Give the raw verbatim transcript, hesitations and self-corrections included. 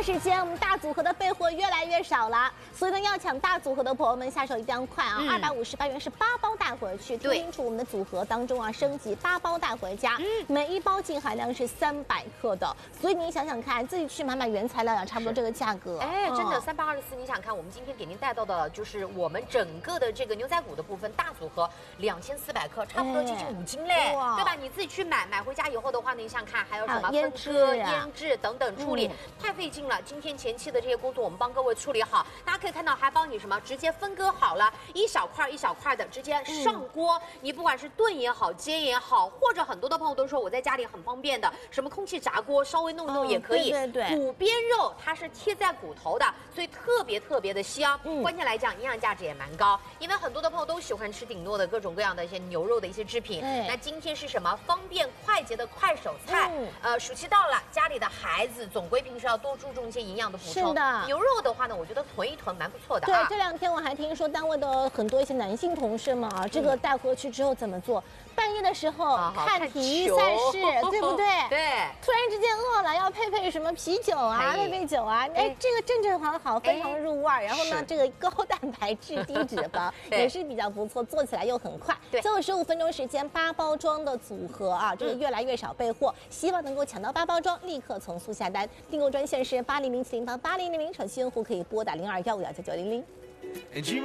时间，我们大组合的备货越来越少了，所以呢，要抢大组合的朋友们下手一定要快啊！二百五十八元是八包带回去，听清楚我们的组合当中啊，升级八包带回家，嗯、每一包净含量是三百克的，所以你想想看，自己去买买原材料也差不多这个价格。 哎，真的三百二十四，你想看，我们今天给您带到的就是我们整个的这个牛仔骨的部分大组合，两千四百克，差不多接近五斤嘞，哎、对吧？你自己去买，买回家以后的话呢，你想看还有什么分割、腌制等等处理，嗯、太费劲了。今天前期的这些工作我们帮各位处理好，大家可以看到还帮你什么直接分割好了，一小块一小块的直接上锅。嗯、你不管是炖也好，煎也好，或者很多的朋友都说我在家里很方便的，什么空气炸锅稍微弄一弄也可以。 哦、对对对， 骨边肉它是贴在骨头的，所以特别特别的香。嗯、关键来讲，营养价值也蛮高，因为很多的朋友都喜欢吃顶诺的各种各样的一些牛肉的一些制品。那今天是什么？方便快捷的快手菜。嗯、呃，暑期到了，家里的孩子总归平时要多注重一些营养的补充。 是的， 牛肉的话呢，我觉得囤一囤蛮不错的、 啊。对，这两天我还听说单位的很多一些男性同事们啊，这个带回去之后怎么做？半夜的时候好好看体育赛事，对不对？ 对。 突然之间饿了，要配配什么啤酒啊，配配酒啊，哎，这个正正好好，非常入味。然后呢，这个高蛋白质、低脂肪也是比较不错，做起来又很快。 对， 最后十五分钟时间，八包装的组合啊，这个越来越少备货，希望能够抢到八包装，立刻从速下单。订购专线是八零零七零八八零零零，手机用户可以拨打零二幺五幺九九零零。